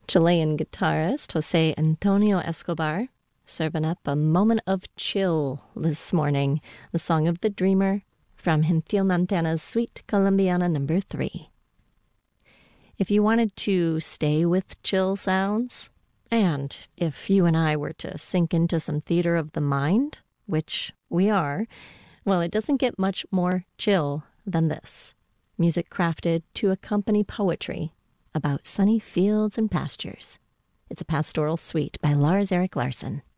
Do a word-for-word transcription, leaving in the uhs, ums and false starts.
Chilean guitarist Jose Antonio Escobar serving up a moment of chill this morning. The Song of the Dreamer from Gentil Montana's Suite Colombiana number three. If you wanted to stay with chill sounds, and if you and I were to sink into some theater of the mind, which we are, well, it doesn't get much more chill than this. Music crafted to accompany poetry about sunny fields and pastures. It's a pastoral suite by Lars Erik Larsson.